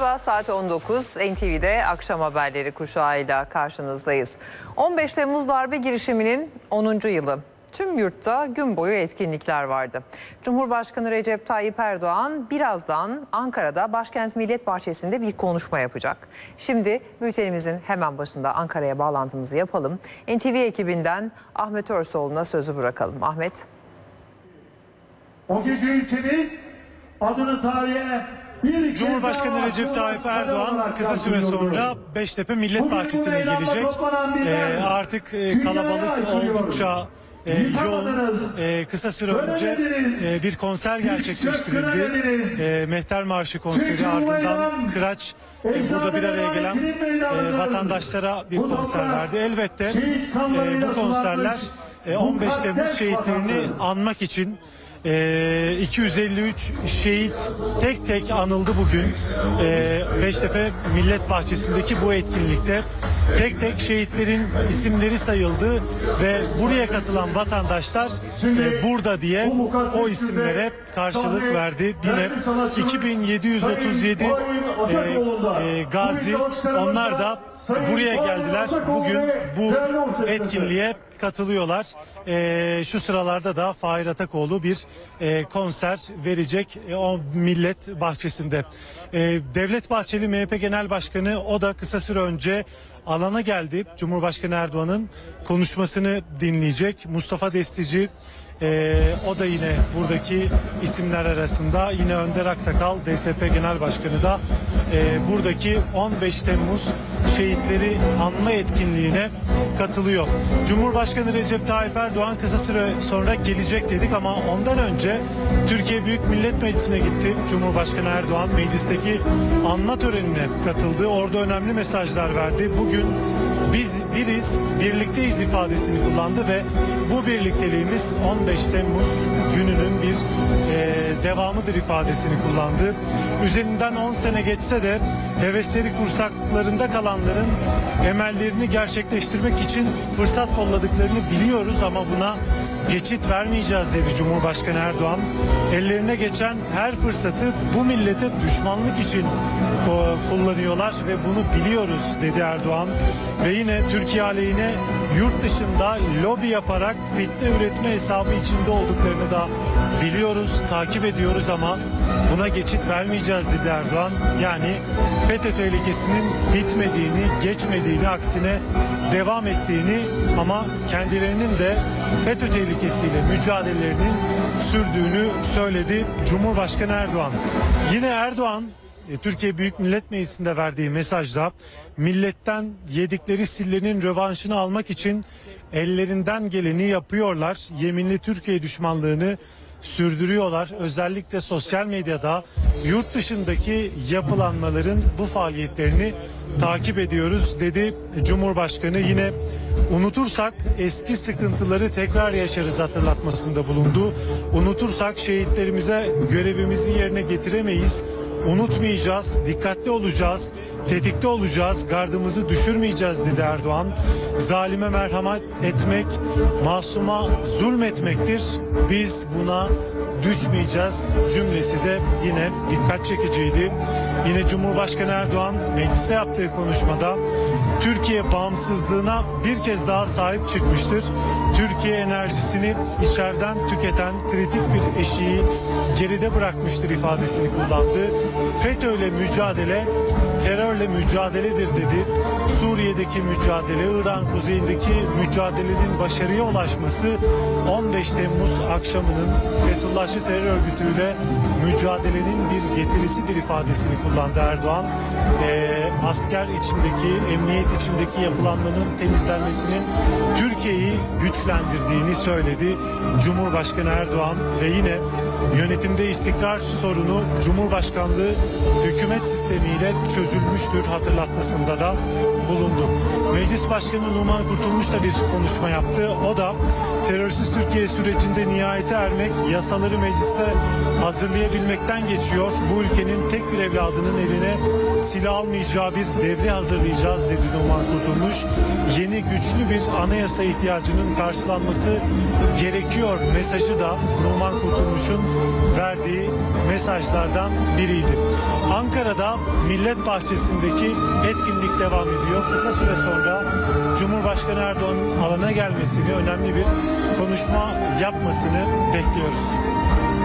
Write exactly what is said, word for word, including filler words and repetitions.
Merhaba, saat on dokuz. N T V'de akşam haberleri kuşağıyla karşınızdayız. on beş Temmuz darbe girişiminin onuncu yılı. Tüm yurtta gün boyu etkinlikler vardı. Cumhurbaşkanı Recep Tayyip Erdoğan birazdan Ankara'da Başkent Millet Bahçesi'nde bir konuşma yapacak. Şimdi bültenimizin hemen başında Ankara'ya bağlantımızı yapalım. N T V ekibinden Ahmet Örsoğlu'na sözü bırakalım. Ahmet. O gece ülkemiz adını tarihe bir Cumhurbaşkanı Recep Tayyip Erdoğan kısa süre sonra Beştepe Millet Bahçesi'ne gelecek. Ee, artık e, kalabalık oldukça e, yoğun. E, kısa süre önce e, bir konser gerçekleştirildi. E, Mehter Marşı konseri, ardından Kıraç e, burada bir araya gelen e, vatandaşlara bir konser verdi. Elbette e, bu konserler e, on beş Temmuz şehitlerini anmak için. Ee, iki yüz elli üç şehit tek tek anıldı bugün. Ee, Beştepe Millet Bahçesi'ndeki bu etkinlikte tek tek şehitlerin isimleri sayıldı ve buraya katılan vatandaşlar e, burada diye o isimlere karşılık verdi. Yine iki bin yedi yüz otuz yedi e, e, gazi, onlar da buraya geldiler. Bugün bu etkinliğe katılıyorlar. E, şu sıralarda da Fahir Atakoğlu bir e, konser verecek e, o Millet Bahçesi'nde. E, Devlet Bahçeli M H P Genel Başkanı, o da kısa süre önce alana geldi. Cumhurbaşkanı Erdoğan'ın konuşmasını dinleyecek. Mustafa Destici, Ee, o da yine buradaki isimler arasında. Yine Önder Aksakal, D S P Genel Başkanı da e, buradaki on beş Temmuz şehitleri anma etkinliğine katılıyor. Cumhurbaşkanı Recep Tayyip Erdoğan kısa süre sonra gelecek dedik ama ondan önce Türkiye Büyük Millet Meclisi'ne gitti. Cumhurbaşkanı Erdoğan meclisteki anma törenine katıldı. Orada önemli mesajlar verdi. Bugün biz biriz, birlikteyiz ifadesini kullandı ve bu birlikteliğimiz on beş Temmuz gününün bir e, devamıdır ifadesini kullandı. Üzerinden on sene geçse de hevesleri kursaklarında kalanların emellerini gerçekleştirmek için fırsat kolladıklarını biliyoruz ama buna geçit vermeyeceğiz dedi Cumhurbaşkanı Erdoğan. Ellerine geçen her fırsatı bu millete düşmanlık için kullanıyorlar ve bunu biliyoruz dedi Erdoğan. Ve yine Türkiye aleyhine yurt dışında lobi yaparak fitne üretme hesabı içinde olduklarını da biliyoruz, takip ediyoruz ama buna geçit vermeyeceğiz dedi Erdoğan. Yani FETÖ tehlikesinin bitmediğini, geçmediğini, aksine devam ettiğini ama kendilerinin de FETÖ tehlikesiyle mücadelelerinin sürdüğünü söyledi Cumhurbaşkanı Erdoğan. Yine Erdoğan Türkiye Büyük Millet Meclisi'nde verdiği mesajda milletten yedikleri sillerin rövanşını almak için ellerinden geleni yapıyorlar. Yeminli Türkiye düşmanlığını sürdürüyorlar. Özellikle sosyal medyada yurt dışındaki yapılanmaların bu faaliyetlerini takip ediyoruz dedi Cumhurbaşkanı. Yine unutursak eski sıkıntıları tekrar yaşarız hatırlatmasında bulundu. Unutursak şehitlerimize görevimizi yerine getiremeyiz. Unutmayacağız, dikkatli olacağız, tetikte olacağız, gardımızı düşürmeyeceğiz dedi Erdoğan. Zalime merhamet etmek, masuma zulmetmektir. Biz buna düşmeyeceğiz cümlesi de yine dikkat çekiciydi. Yine Cumhurbaşkanı Erdoğan meclise yaptığı konuşmada Türkiye bağımsızlığına bir kez daha sahip çıkmıştır. Türkiye enerjisini içeriden tüketen kritik bir eşiği geride bırakmıştır ifadesini kullandı. FETÖ'yle mücadele terörle mücadeledir dedi. Suriye'deki mücadele, İran kuzeyindeki mücadelenin başarıya ulaşması on beş Temmuz akşamının Fethullahçı terör örgütüyle mücadelenin bir getirisidir ifadesini kullandı Erdoğan. Ee, asker içindeki, emniyet içindeki yapılanmanın temizlenmesinin Türkiye'yi güçlendirdiğini söyledi Cumhurbaşkanı Erdoğan ve yine yönetimde istikrar sorunu Cumhurbaşkanlığı hükümet sistemiyle çözülmüştür hatırlatmasında da bulundu. Meclis Başkanı Numan Kurtulmuş da bir konuşma yaptı. O da terörsüz Türkiye sürecinde nihayete ermek, yasaları mecliste hazırlayabilmekten geçiyor. Bu ülkenin tek bir evladının eline silah almayacağı bir devre hazırlayacağız dedi Numan Kurtulmuş. Yeni güçlü bir anayasa ihtiyacının karşılanması gerekiyor mesajı da Numan Kurtulmuş'un verdiği mesajlardan biriydi. Ankara'da Millet Bahçesi'ndeki etkinlik devam ediyor. Kısa süre sonra Cumhurbaşkanı Erdoğan'ın alana gelmesini, önemli bir konuşma yapmasını bekliyoruz.